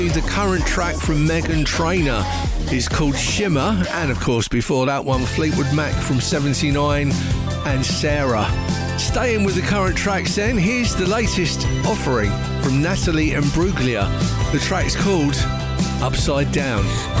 The current track from Meghan Trainor is called Shimmer, and of course before that one, Fleetwood Mac from 79 and Sarah. Staying with the current tracks then, here's the latest offering from Natalie Imbruglia. The track's called Upside Down.